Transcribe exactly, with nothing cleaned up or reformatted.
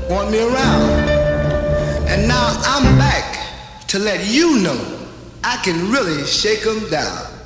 want me around. And now I'm back to let you know I can really shake 'em down.